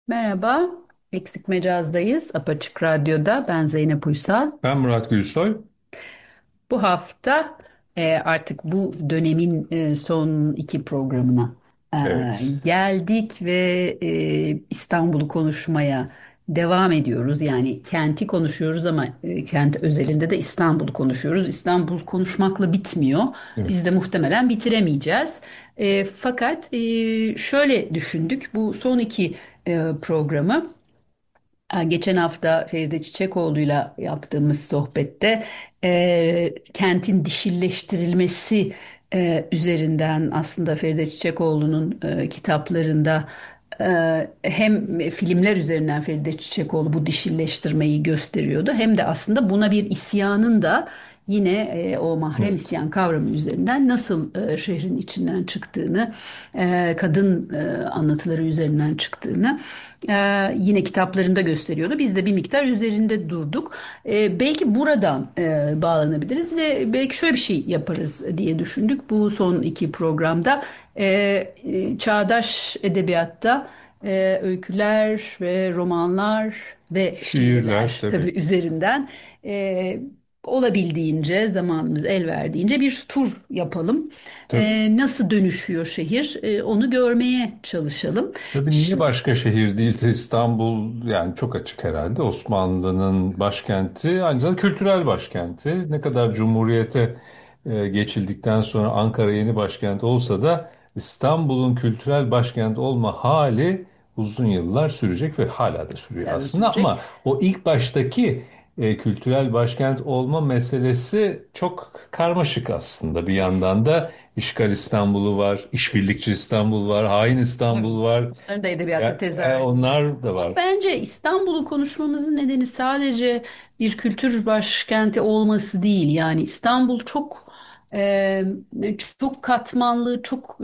Merhaba, Eksik Mecaz'dayız. Apaçık Radyo'da. Ben Zeynep Uysal. Ben Murat Gülsoy. Bu hafta artık bu dönemin son iki programına e, Evet. geldik ve İstanbul'u konuşmaya devam ediyoruz. Yani kenti konuşuyoruz ama kent özelinde de İstanbul'u konuşuyoruz. İstanbul konuşmakla bitmiyor. Evet. Biz de muhtemelen bitiremeyeceğiz. Fakat şöyle düşündük. Bu son iki programı. Geçen hafta Feride Çiçekoğlu'yla yaptığımız sohbette kentin dişilleştirilmesi üzerinden aslında Feride Çiçekoğlu'nun kitaplarında hem filmler üzerinden Feride Çiçekoğlu bu dişilleştirmeyi gösteriyordu hem de aslında buna bir isyanın da yine o mahrem Evet. isyan kavramı üzerinden nasıl şehrin içinden çıktığını, kadın anlatıları üzerinden çıktığını yine kitaplarında gösteriyordu. Biz de bir miktar üzerinde durduk. Belki buradan bağlanabiliriz ve belki şöyle bir şey yaparız diye düşündük. Bu son iki programda çağdaş edebiyatta öyküler ve romanlar ve Şiirler şiirler tabii tabii. üzerinden e, olabildiğince zamanımız el verdiğince bir tur yapalım. Tabii. Nasıl dönüşüyor şehir, onu görmeye çalışalım. Tabii niye başka şehir değil de İstanbul, yani çok açık herhalde. Osmanlı'nın başkenti, aynı zamanda kültürel başkenti. Ne kadar Cumhuriyet'e geçildikten sonra Ankara yeni başkent olsa da İstanbul'un kültürel başkent olma hali uzun yıllar sürecek ve hala da sürüyor Hala da aslında. sürecek. Ama o ilk baştaki kültürel başkent olma meselesi çok karmaşık aslında. Bir yandan da İşgal İstanbul'u var, İşbirlikçi İstanbul var, hain Tabii. İstanbul var. Bunların da edebiyatta tezahür. Onlar da var. Bence İstanbul'u konuşmamızın nedeni sadece bir kültür başkenti olması değil. Yani İstanbul e, çok katmanlı,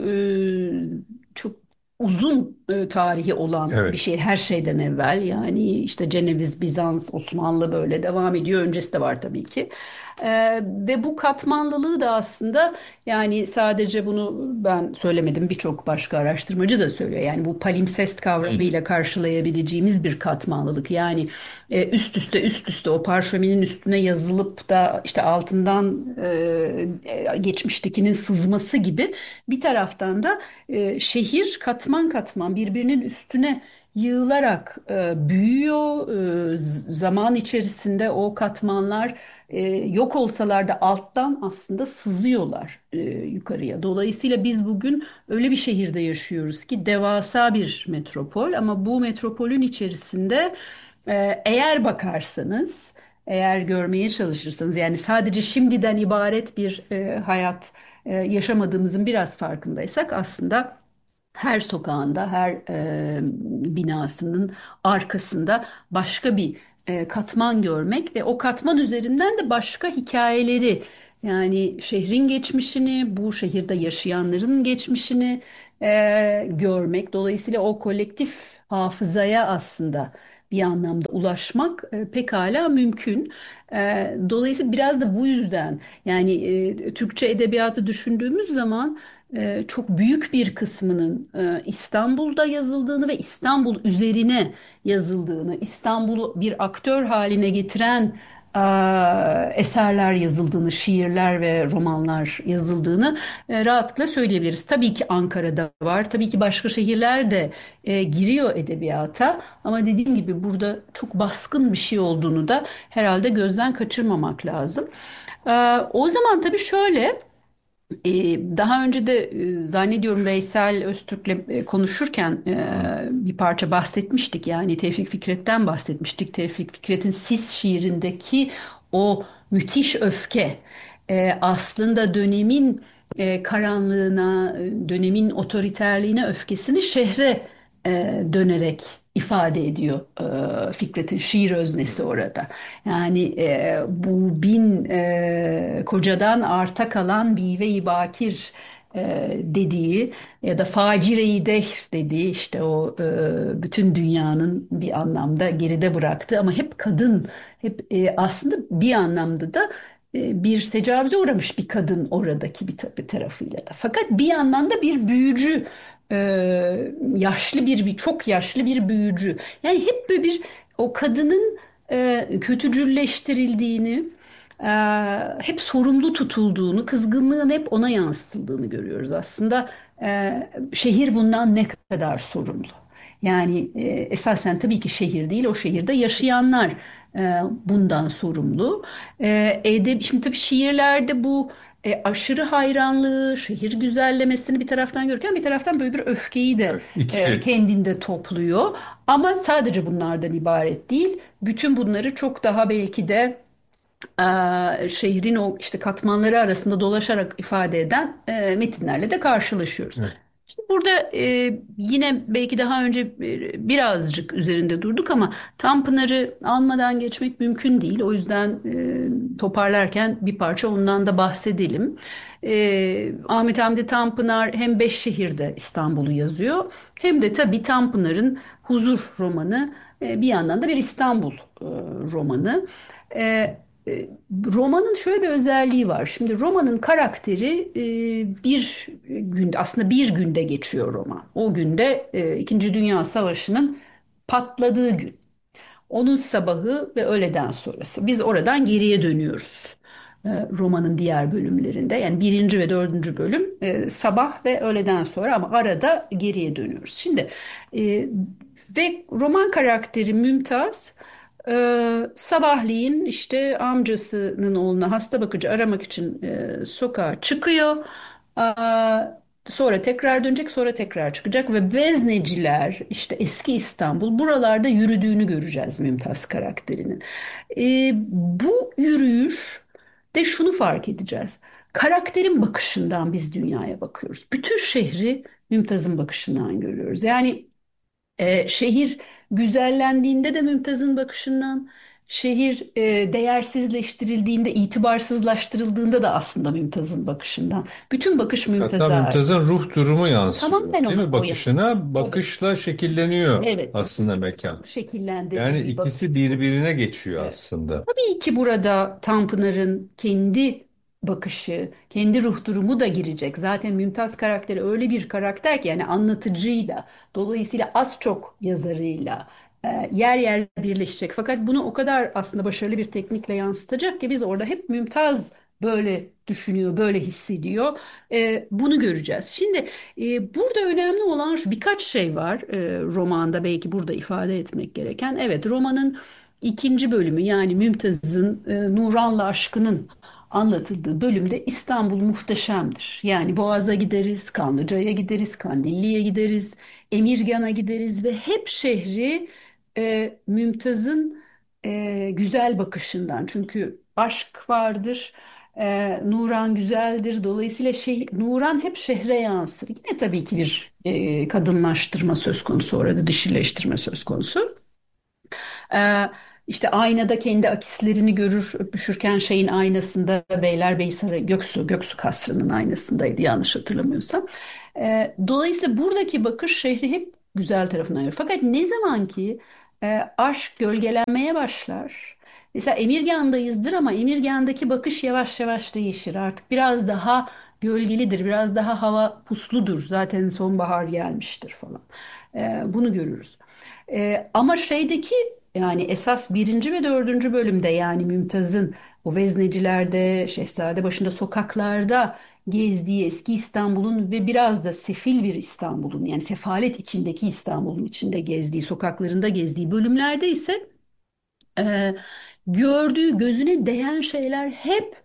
çok uzun tarihi olan bir Evet. şey her şeyden evvel. Yani işte Ceneviz, Bizans, Osmanlı böyle devam ediyor. Öncesi de var tabii ki. Ve bu katmanlılığı da aslında yani sadece bunu ben söylemedim, birçok başka araştırmacı da söylüyor. Yani bu palimpsest Hı. kavramıyla karşılayabileceğimiz bir katmanlılık. Yani üst üste üst üste o parşömenin üstüne yazılıp da işte altından geçmiştekinin sızması gibi bir taraftan da şehir katman katman birbirinin üstüne yığılarak büyüyor. Zaman içerisinde o katmanlar yok olsalar da alttan aslında sızıyorlar yukarıya. Dolayısıyla biz bugün öyle bir şehirde yaşıyoruz ki devasa bir metropol ama bu metropolün içerisinde eğer bakarsanız, eğer görmeye çalışırsanız yani sadece şimdiden ibaret bir hayat yaşamadığımızın biraz farkındaysak aslında her sokağında, her binasının arkasında başka bir katman görmek ve o katman üzerinden de başka hikayeleri yani şehrin geçmişini, bu şehirde yaşayanların geçmişini görmek. Dolayısıyla o kolektif hafızaya aslında bir anlamda ulaşmak pekala mümkün. Dolayısıyla biraz da bu yüzden yani Türkçe edebiyatı düşündüğümüz zaman çok büyük bir kısmının İstanbul'da yazıldığını ve İstanbul üzerine yazıldığını, İstanbul'u bir aktör haline getiren eserler yazıldığını, şiirler ve romanlar yazıldığını rahatlıkla söyleyebiliriz. Tabii ki Ankara'da var, tabii ki başka şehirler de giriyor edebiyata ama dediğim gibi burada çok baskın bir şey olduğunu da herhalde gözden kaçırmamak lazım. O zaman tabii şöyle. Daha önce de zannediyorum Veysel Öztürk'le konuşurken Hı. bir parça bahsetmiştik. Yani Tevfik Fikret'ten bahsetmiştik. Tevfik Fikret'in Sis şiirindeki o müthiş öfke aslında dönemin karanlığına, dönemin otoriterliğine öfkesini şehre dönerek ifade ediyor Fikret'in şiir öznesi orada. Yani bu bin kocadan arta kalan bive-i bakir dediği ya da facire-i dehr dediği işte o bütün dünyanın bir anlamda geride bıraktığı ama hep kadın, hep aslında bir anlamda da bir tecavüze uğramış bir kadın oradaki bir tarafıyla da. Fakat bir yandan da bir büyücü Yaşlı çok yaşlı bir büyücü. Yani hep böyle bir o kadının kötücülleştirildiğini, e, hep sorumlu tutulduğunu, kızgınlığın hep ona yansıtıldığını görüyoruz aslında. Şehir bundan ne kadar sorumlu? Yani esasen tabii ki şehir değil, o şehirde yaşayanlar bundan sorumlu. Şimdi tabii şiirlerde bu aşırı hayranlığı, şehir güzellemesini bir taraftan görürken bir taraftan böyle bir öfkeyi de Evet. İki. kendinde topluyor. Ama sadece bunlardan ibaret değil. Bütün bunları çok daha belki de şehrin o işte katmanları arasında dolaşarak ifade eden metinlerle de karşılaşıyoruz. Evet. Şimdi burada yine belki daha önce birazcık üzerinde durduk ama Tanpınar'ı almadan geçmek mümkün değil. O yüzden toparlarken bir parça ondan da bahsedelim. Ahmet Hamdi Tanpınar hem Beş Şehir'de İstanbul'u yazıyor hem de tabii Tanpınar'ın Huzur romanı bir yandan da bir İstanbul romanı. E, Romanın şöyle bir özelliği var. Şimdi romanın karakteri bir günde aslında bir günde geçiyor roman. O günde İkinci Dünya Savaşı'nın patladığı gün. Onun sabahı ve öğleden sonrası. Biz oradan geriye dönüyoruz. Romanın diğer bölümlerinde yani birinci ve dördüncü bölüm sabah ve öğleden sonra ama arada geriye dönüyoruz. Şimdi e, ve roman karakteri Mümtaz sabahleyin işte amcasının oğluna hasta bakıcı aramak için sokağa çıkıyor. Sonra tekrar dönecek, sonra tekrar çıkacak ve vezneciler, işte eski İstanbul buralarda yürüdüğünü göreceğiz Mümtaz karakterinin. Bu yürüyüş de şunu fark edeceğiz. Karakterin bakışından biz dünyaya bakıyoruz. Bütün şehri Mümtaz'ın bakışından görüyoruz. Yani şehir güzellendiğinde de Mümtaz'ın bakışından, şehir değersizleştirildiğinde, itibarsızlaştırıldığında da aslında Mümtaz'ın bakışından. Bütün bakış Hatta Mümtaz'a ait. Mümtaz'ın ruh durumu yansıyor, Tamamen değil mi? o yansıyor. Bakışına, Evet, bakışla şekilleniyor evet. aslında mekan. Yani Şekillendirdiği bir bakış. ikisi birbirine geçiyor Evet. aslında. Tabii ki burada Tanpınar'ın kendi bakışı, kendi ruh durumu da girecek. Zaten Mümtaz karakteri öyle bir karakter ki yani anlatıcıyla, dolayısıyla az çok yazarıyla yer yer birleşecek. Fakat bunu o kadar aslında başarılı bir teknikle yansıtacak ki biz orada hep Mümtaz böyle düşünüyor, böyle hissediyor. Bunu göreceğiz. Şimdi burada önemli olan şu birkaç şey var romanda belki burada ifade etmek gereken. Evet, romanın İkinci bölümü yani Mümtaz'ın Nuran'la aşkının anlatıldığı bölümde İstanbul muhteşemdir. Yani Boğaz'a gideriz, Kanlıca'ya gideriz, Kandilli'ye gideriz, Emirgan'a gideriz ve hep şehri Mümtaz'ın güzel bakışından. Çünkü aşk vardır, Nuran güzeldir. Dolayısıyla Nuran hep şehre yansır. Yine tabii ki bir kadınlaştırma söz konusu orada, dişileştirme söz konusu. Ee, işte aynada kendi akislerini görür, öpüşürken şeyin aynasında Beylerbeyi Sarayı, Göksu Kasrı'nın aynasındaydı yanlış hatırlamıyorsam. Dolayısıyla buradaki bakış şehri hep güzel tarafına ayırıyor. Fakat ne zaman ki aşk gölgelenmeye başlar, mesela Emirgan'dayızdır ama Emirgan'daki bakış yavaş yavaş değişir. Artık biraz daha gölgelidir, biraz daha hava pusludur. Zaten sonbahar gelmiştir falan. Bunu görürüz. Ama şeydeki yani esas birinci ve dördüncü bölümde yani Mümtaz'ın o veznecilerde, Şehzadebaşı'nda sokaklarda gezdiği eski İstanbul'un ve biraz da sefil bir İstanbul'un yani sefalet içindeki İstanbul'un içinde gezdiği, sokaklarında gezdiği bölümlerde ise e, gördüğü gözüne değen şeyler hep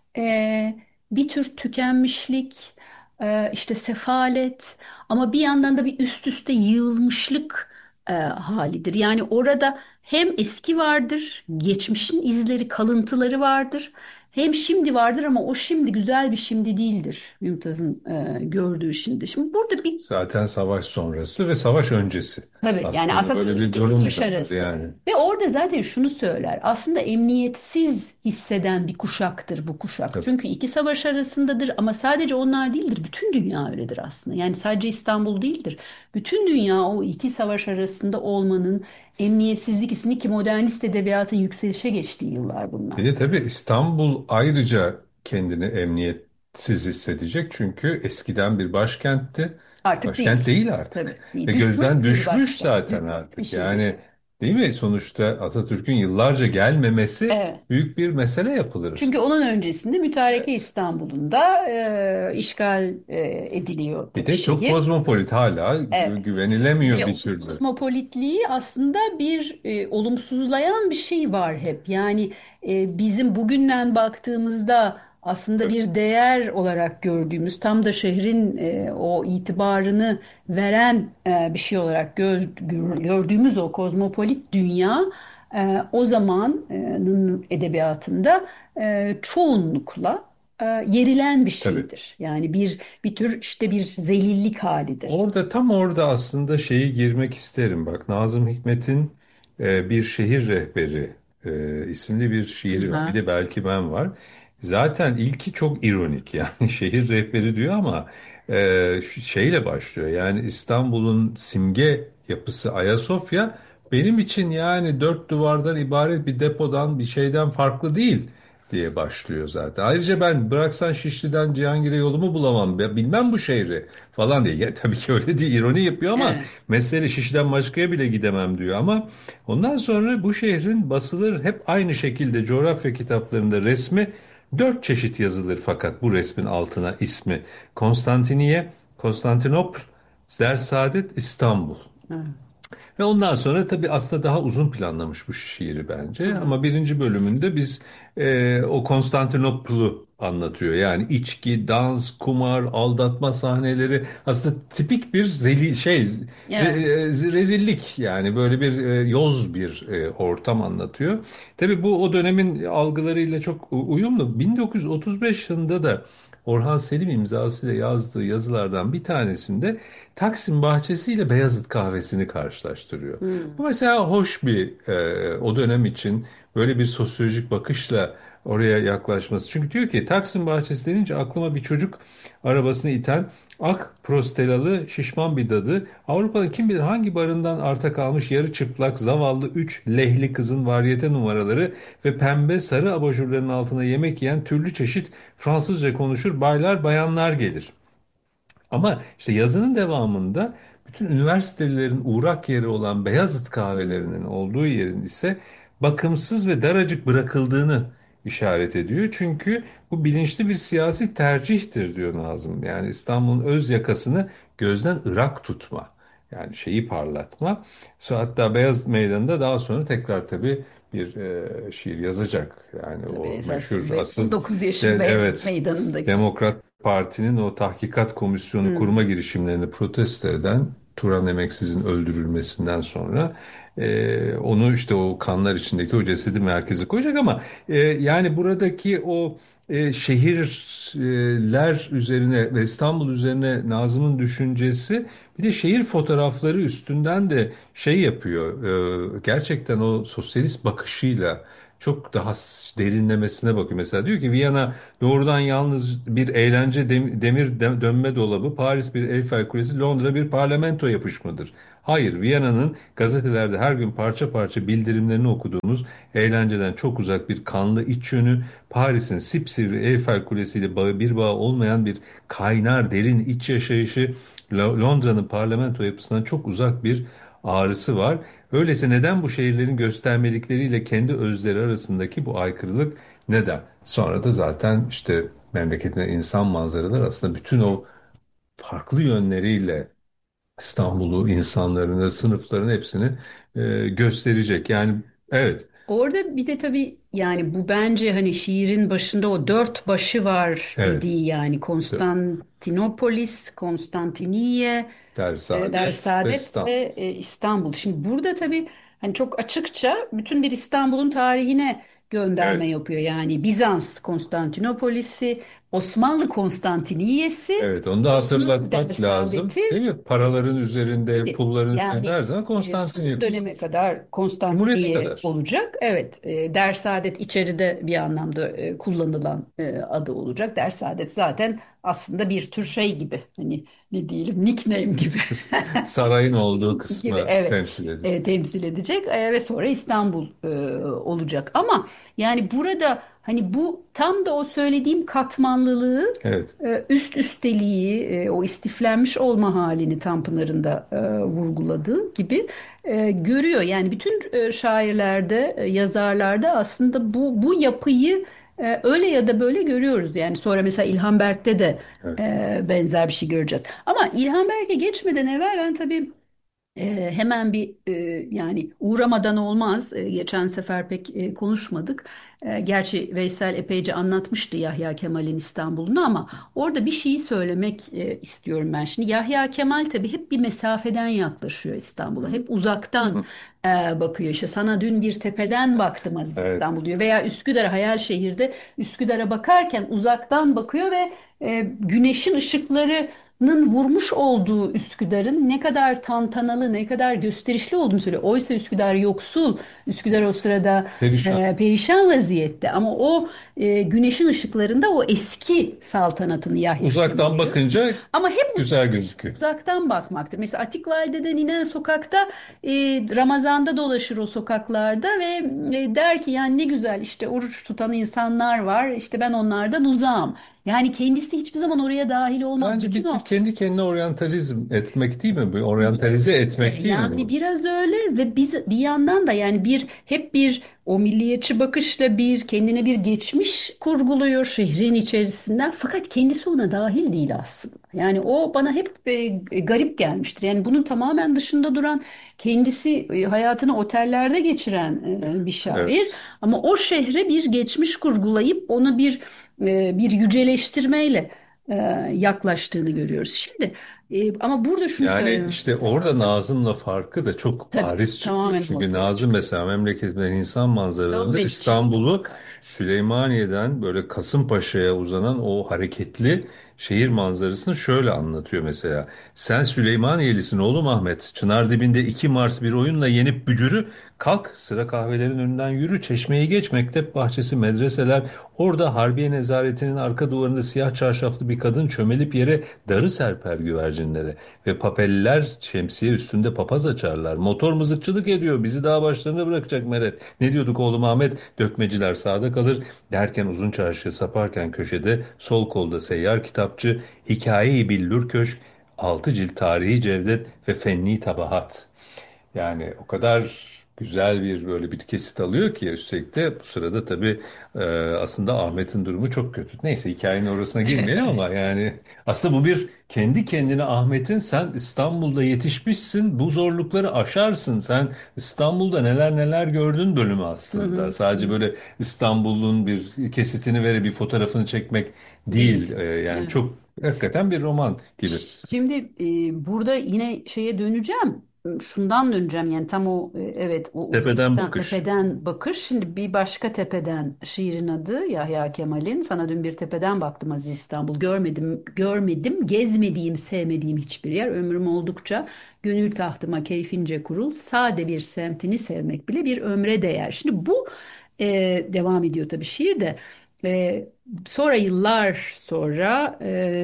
e, bir tür tükenmişlik, işte sefalet ama bir yandan da bir üst üste yığılmışlık halidir. Yani orada hem eski vardır, geçmişin izleri, kalıntıları vardır. Hem şimdi vardır ama o şimdi güzel bir şimdi değildir Mümtaz'ın gördüğü şimdi. Şimdi burada bir Zaten savaş sonrası ve savaş öncesi. tabii yani Aslında aslında böyle bir Türkiye durum savaş da var arası. yani. Ve orada zaten şunu söyler. Aslında emniyetsiz hisseden bir kuşaktır bu kuşak. Tabii. Çünkü iki savaş arasındadır ama sadece onlar değildir. Bütün dünya öyledir aslında. Yani sadece İstanbul değildir. Bütün dünya o iki savaş arasında olmanın emniyetsizlik hissini ki modernist edebiyatın yükselişe geçtiği yıllar Bir bunlar. de tabii İstanbul ayrıca kendini emniyetsiz hissedecek çünkü eskiden bir başkentti. Artık Başkent değil. değil artık. Tabii Ve değil. gözden Büyük bir düşmüş başkent, zaten büyük bir artık. şehir. Yani değil mi? Sonuçta Atatürk'ün yıllarca gelmemesi Evet. büyük bir mesele yapılır. Çünkü onun öncesinde Mütareke Evet. İstanbul'unda işgal ediliyor Bir tabii de çok şehir. kozmopolit, hala Evet. güvenilemiyor Ve bir o türlü. kozmopolitliği aslında bir olumsuzlayan bir şey var hep. Yani bizim bugünden baktığımızda aslında Tabii. bir değer olarak gördüğümüz, tam da şehrin o itibarını veren bir şey olarak gördüğümüz o kozmopolit dünya o zamanın edebiyatında çoğunlukla yerilen bir Tabii. şeydir. Yani bir tür işte bir zelillik halidir. Tam orada aslında şeyi girmek isterim. Bak, Nazım Hikmet'in Bir Şehir Rehberi isimli bir şiiri var. Bir Aha. de Belki Ben var. Zaten ilki çok ironik, yani şehir rehberi diyor ama şeyle başlıyor. Yani İstanbul'un simge yapısı Ayasofya benim için yani dört duvardan ibaret bir depodan, bir şeyden farklı değil diye başlıyor zaten. Ayrıca ben bıraksan Şişli'den Cihangir'e yolumu bulamam, bilmem bu şehri falan diye. Ya, tabii ki öyle değil, ironi yapıyor ama Evet. mesele Şişli'den başkaya bile gidemem diyor. Ama ondan sonra bu şehrin basılır hep aynı şekilde coğrafya kitaplarında resmi dört çeşit yazılır, fakat bu resmin altına ismi Konstantiniye, Konstantinopl, Dersaadet, İstanbul. Evet. Ve ondan sonra tabii aslında daha uzun planlamış bu şiiri bence. Aha. Ama birinci bölümünde biz o Konstantinopol'u anlatıyor. Yani içki, dans, kumar, aldatma sahneleri, aslında tipik bir Evet. rezillik, yani böyle bir yoz bir ortam anlatıyor. Tabii bu o dönemin algılarıyla çok uyumlu. 1935 yılında da Orhan Selim imzasıyla yazdığı yazılardan bir tanesinde Taksim bahçesi ile Beyazıt kahvesini karşılaştırıyor. Bu Hmm. mesela hoş bir o dönem için böyle bir sosyolojik bakışla oraya yaklaşması. Çünkü diyor ki Taksim bahçesi denince aklıma bir çocuk arabasını iten ak prostelalı şişman bir dadı, Avrupa'nın kim bilir hangi barından arta kalmış yarı çıplak zavallı üç lehli kızın varyete numaraları ve pembe sarı abajurların altına yemek yiyen türlü çeşit Fransızca konuşur baylar bayanlar gelir. Ama işte yazının devamında bütün üniversitelerin uğrak yeri olan Beyazıt kahvelerinin Hmm. olduğu yerin ise bakımsız ve daracık bırakıldığını işaret ediyor. Çünkü bu bilinçli bir siyasi tercihtir diyor Nazım. Yani İstanbul'un öz yakasını gözden ırak tutma. Yani şeyi parlatma. Hatta Beyazıt Meydanı'nda daha sonra tekrar tabii bir şiir yazacak. Yani Tabii o esas meşhur ve asıl 19 yaşın Beyazıt evet, Meydanı'ndaki. Demokrat Parti'nin o tahkikat komisyonu Hmm. kurma girişimlerini protesto eden Turan Emeksiz'in öldürülmesinden sonra onu işte o kanlar içindeki o cesedi merkeze koyacak ama yani buradaki o şehirler üzerine ve İstanbul üzerine Nazım'ın düşüncesi, bir de şehir fotoğrafları üstünden de şey yapıyor. Gerçekten o sosyalist bakışıyla çok daha derinlemesine bakıyor. Mesela diyor ki Viyana doğrudan yalnız bir eğlence demir dönme dolabı, Paris bir Eyfel Kulesi, Londra bir parlamento yapışmıdır. Hayır, Viyana'nın gazetelerde her gün parça parça bildirimlerini okuduğumuz eğlenceden çok uzak bir kanlı iç yönü, Paris'in sipsivri Eyfel Kulesi ile bir bağı olmayan bir kaynar derin iç yaşayışı, Londra'nın parlamento yapısından çok uzak bir ağrısı var. Öyleyse neden bu şehirlerin göstermelikleriyle kendi özleri arasındaki bu aykırılık neden? Sonra da zaten işte memleketine insan manzaralar aslında bütün o farklı yönleriyle İstanbul'u, insanlarını, sınıfların hepsini gösterecek. Yani evet, Orada bir de tabii yani bu bence hani şiirin başında o dört başı var evet. dediği yani Konstantinopolis, Konstantiniye, Dersaadet ve Dersaadet İstanbul. ve İstanbul. Şimdi burada tabii hani çok açıkça bütün bir İstanbul'un tarihine gönderme Evet. yapıyor. Yani Bizans Konstantinopolis'i, Osmanlı Konstantiniyye'si, Evet, onu da Osmanlı hatırlatmak lazım. Dersaadet'i. Değil mi? Paraların üzerinde, Tabii. pulların üzerinde her Yani zaman son Konstantiniyye döneme kullanılır. kadar Cumhuriyete Konstantiniye kadar. olacak. Evet, Dersaadet içeride bir anlamda kullanılan adı olacak. Dersaadet zaten aslında bir tür şey gibi. Hani ne diyelim nickname gibi. Sarayın olduğu Gibi kısmı evet temsil ediyor. temsil edecek ve sonra İstanbul olacak ama yani burada hani bu tam da o söylediğim katmanlılığı, Evet. üst üsteliği, o istiflenmiş olma halini Tanpınar'ın da vurguladığı gibi görüyor. Yani bütün şairlerde, yazarlarda aslında bu yapıyı öyle ya da böyle görüyoruz. Yani sonra mesela İlhan Berk'te de Evet. benzer bir şey göreceğiz. Ama İlhan Berk'e geçmeden evvel ben tabii hemen bir yani uğramadan olmaz. Geçen sefer pek konuşmadık. Gerçi Veysel epeyce anlatmıştı Yahya Kemal'in İstanbul'unu ama orada bir şeyi söylemek istiyorum ben. Şimdi Yahya Kemal tabii hep bir mesafeden yaklaşıyor İstanbul'a. Hep uzaktan bakıyor. İşte sana dün bir tepeden baktım Aziz Evet. İstanbul diyor. Veya Üsküdar hayal şehirde Üsküdar'a bakarken uzaktan bakıyor ve güneşin ışıklarının vurmuş olduğu Üsküdar'ın ne kadar tantanalı, ne kadar gösterişli olduğunu söylüyor. Oysa Üsküdar yoksul, Üsküdar o sırada Perişan. perişan vaziyette. Ama o güneşin ışıklarında o eski saltanatını Yahya Uzaktan Kemal'i görüyor. bakınca Ama hep güzel gözüküyor. uzaktan bakmaktır. Mesela Atik Valide'den inen sokakta Ramazan'da dolaşır o sokaklarda ve der ki yani ne güzel işte oruç tutan insanlar var. İşte ben onlardan uzağım. Yani kendisi hiçbir zaman oraya dahil olmaz. Bence Bütün bir o kendi kendine oryantalizm etmek değil mi? Bu oryantalize etmek değil mi yani bu? biraz öyle ve biz bir yandan da yani hep bir o milliyetçi bakışla bir kendine bir geçmiş kurguluyor şehrin içerisinden fakat kendisi ona dahil değil aslında. Yani o bana hep garip gelmiştir. Yani bunun tamamen dışında duran kendisi hayatını otellerde geçiren bir şair Evet. ama o şehre bir geçmiş kurgulayıp onu bir yüceleştirmeyle e, yaklaştığını görüyoruz. Şimdi ama burada şunu Yani işte söylememiz orada lazım. Nazım'la farkı da çok Tabii bariz çıkıyor. tamamen Çünkü ortaya Nazım çıkıyor. mesela memleketinden insan O manzaralarında bekçilik İstanbul'u bakar. Süleymaniye'den böyle Kasımpaşa'ya uzanan o hareketli şehir manzarasını şöyle anlatıyor mesela. Sen Süleymaniyelisin oğlum Ahmet. Çınardibinde 2 Mars bir oyunla yenip bücürü. Kalk sıra kahvelerin önünden yürü. Çeşmeyi geç, mektep bahçesi, medreseler. Orada Harbiye Nezaretinin arka duvarında siyah çarşaflı bir kadın çömelip yere darı serper güvercinlere. Ve papeller şemsiye üstünde papaz açarlar. Motor mızıkçılık ediyor. Bizi daha başlarına bırakacak Meret. Ne diyorduk oğlum Ahmet? Dökmeciler sağda kalır. Derken uzun çarşıya saparken köşede sol kolda seyyar kitapçı, hikaye-i billur köşk, 6 cilt tarihi cevdet ve fenni tabahat. Yani o kadar güzel bir böyle bir kesit alıyor ki üstelik de bu sırada tabii aslında Ahmet'in durumu çok kötü. Neyse hikayenin orasına Evet, girmeyelim evet. ama yani aslında bu bir kendi kendine Ahmet'in sen İstanbul'da yetişmişsin bu zorlukları aşarsın. Sen İstanbul'da neler neler gördün bölümü Hı aslında. hı, Sadece hı. böyle İstanbul'un bir kesitini verip bir fotoğrafını çekmek değil. Değil. Yani Evet. çok hakikaten bir roman gibi. Şimdi burada yine şeye döneceğim. Şundan döneceğim yani tam o evet o Tepeden uzaktan bakış. tepeden bakış. Şimdi bir başka tepeden şiirin adı Yahya Kemal'in. Sana dün bir tepeden baktım Aziz İstanbul. Görmedim, gezmediğim, sevmediğim hiçbir yer. Ömrüm oldukça gönül tahtıma keyfince kurul. Sade bir semtini sevmek bile bir ömre değer. Şimdi bu devam ediyor tabii şiir de. E, Sonra yıllar sonra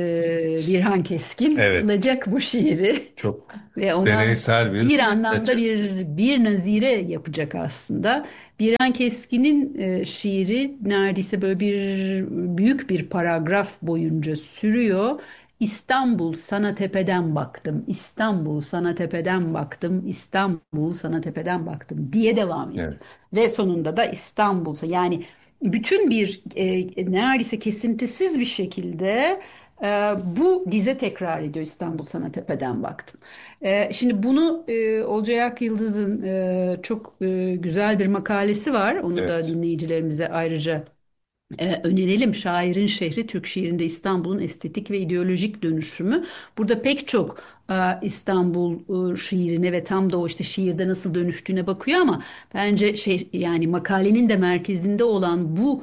Birhan Keskin Evet. alacak bu şiiri Çok ve ona deneysel bir bir anlamda açı. bir nazire yapacak aslında. Birhan Keskin'in şiiri neredeyse böyle büyük bir paragraf boyunca sürüyor. İstanbul sana tepeden baktım, İstanbul sana tepeden baktım, İstanbul sana tepeden baktım diye devam ediyor. Evet. Ve sonunda da İstanbul'sa yani bütün bir neredeyse kesintisiz bir şekilde bu dize tekrar ediyor İstanbul Sana Tepe'den baktım. Şimdi bunu Olcay Akyıldız'ın çok güzel bir makalesi var. Onu da Evet. dinleyicilerimize ayrıca önerelim. Şairin şehri Türk şiirinde İstanbul'un estetik ve ideolojik dönüşümü. Burada pek çok İstanbul şiirine ve tam da o işte şiirde nasıl dönüştüğüne bakıyor ama bence şey yani makalenin de merkezinde olan bu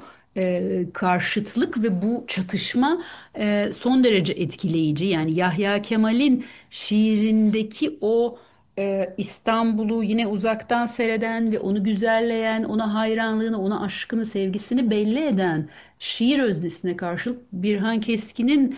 karşıtlık ve bu çatışma son derece etkileyici. Yani Yahya Kemal'in şiirindeki o İstanbul'u yine uzaktan seyreden ve onu güzelleyen, ona hayranlığını, ona aşkını, sevgisini belli eden şiir öznesine karşılık Birhan Keskin'in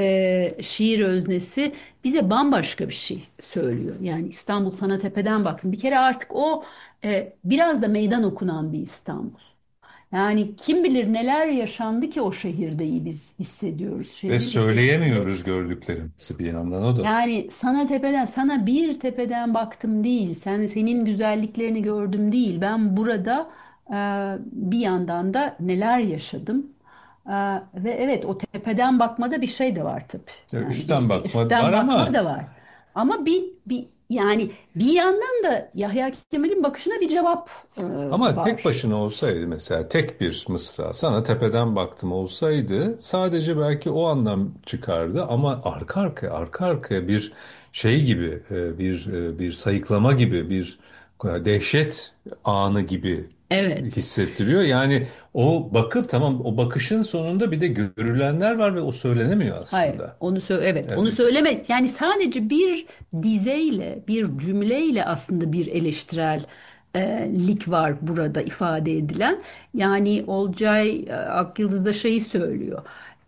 şiir öznesi bize bambaşka bir şey söylüyor. Yani İstanbul sana tepeden baktım. Bir kere artık o biraz da meydan okunan bir İstanbul. Yani kim bilir neler yaşandı ki o şehirde iyi biz hissediyoruz. Ve Şehrin içerisinde. söyleyemiyoruz gördüklerimizi bir yandan o da. Yani sana bir tepeden baktım değil, senin güzelliklerini gördüm değil. Ben burada bir yandan da neler yaşadım. E, Ve evet, o tepeden bakmada bir şey de var tabii. Yani Üstten bir bakma var üstten bakma ama da var. Ama yani bir yandan da Yahya Kemal'in bakışına bir cevap tek var. başına olsaydı, mesela tek bir mısra sana tepeden baktım olsaydı sadece belki o anlam çıkardı, ama arka arkaya arka arkaya bir şey gibi, bir sayıklama gibi, bir dehşet anı gibi Evet. hissettiriyor. Yani o bakıp, tamam, o bakışın sonunda bir de görülenler var ve o söylenemiyor Hayır, aslında. evet, onu Evet. söyleme. Yani sadece bir dizeyle, bir cümleyle aslında bir eleştirel lik var burada ifade edilen. Yani Olcay Akyıldız da şeyi söylüyor.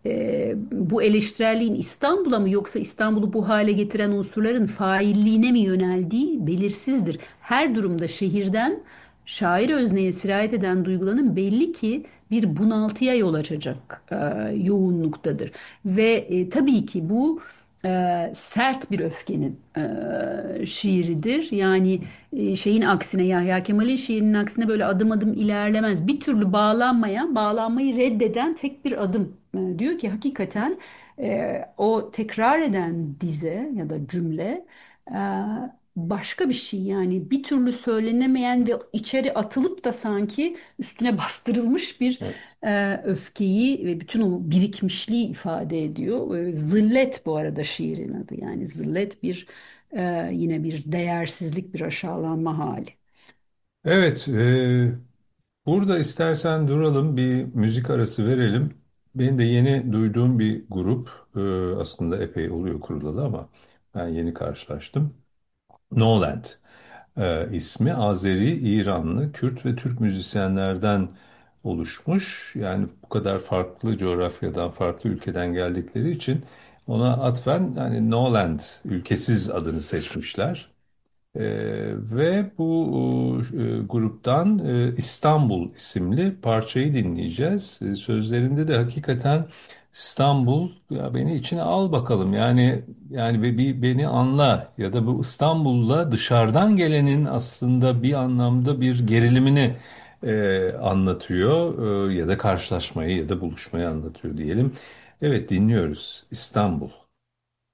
Bu eleştirelliğin İstanbul'a mı yoksa İstanbul'u bu hale getiren unsurların failliğine mi yöneldiği belirsizdir. Her durumda şehirden şair özneye sirayet eden duygulanın belli ki bir bunaltıya yol açacak yoğunluktadır. Ve tabii ki bu sert bir öfkenin şiiridir. Yani şeyin aksine, Yahya Kemal'in şiirinin aksine böyle adım adım ilerlemez. Bir türlü bağlanmayan, bağlanmayı reddeden tek bir adım. Diyor ki hakikaten o tekrar eden dize ya da cümle e, başka bir şey, yani bir türlü söylenemeyen ve içeri atılıp da sanki üstüne bastırılmış bir Evet. öfkeyi ve bütün o birikmişliği ifade ediyor. Zillet bu arada şiirin adı, yani zillet bir yine bir değersizlik, bir aşağılanma hali. Evet, burada istersen duralım, bir müzik arası verelim. Benim de yeni duyduğum bir grup, aslında epey oluyor kurulalı ama ben yeni karşılaştım. Noland ismi, Azeri, İranlı, Kürt ve Türk müzisyenlerden oluşmuş. Yani bu kadar farklı coğrafyadan, farklı ülkeden geldikleri için ona atfen yani Noland, ülkesiz adını seçmişler. Ve bu gruptan İstanbul isimli parçayı dinleyeceğiz. Sözlerinde de hakikaten İstanbul, ya beni içine al bakalım, yani beni anla, ya da bu İstanbul'la dışarıdan gelenin aslında bir anlamda bir gerilimini anlatıyor, ya da karşılaşmayı ya da buluşmayı anlatıyor diyelim. Evet, dinliyoruz İstanbul.